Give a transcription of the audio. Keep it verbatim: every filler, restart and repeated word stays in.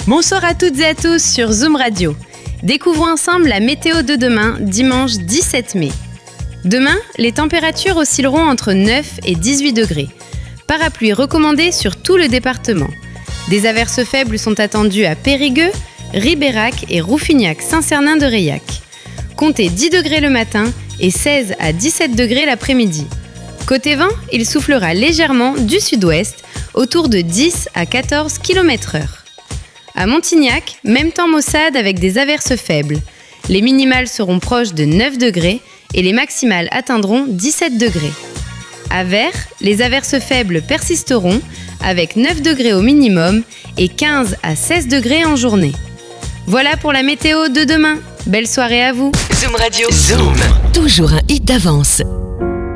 Bonsoir à toutes et à tous sur Zoom Radio. Découvrons ensemble la météo de demain, dimanche dix-sept mai. Demain, les températures oscilleront entre neuf et dix-huit degrés. Parapluie recommandé sur tout le département. Des averses faibles sont attendues à Périgueux, Ribérac et Rouffignac-Saint-Cernin-de-Reilhac. Comptez dix degrés le matin et seize à dix-sept degrés l'après-midi. Côté vent, il soufflera légèrement du sud-ouest, autour de dix à quatorze kilomètres heure. À Montignac, même temps maussade avec des averses faibles. Les minimales seront proches de neuf degrés et les maximales atteindront dix-sept degrés. À Vert, les averses faibles persisteront avec neuf degrés au minimum et quinze à seize degrés en journée. Voilà pour la météo de demain. Belle soirée à vous. Zoom Radio. Zoom. Toujours un hit d'avance.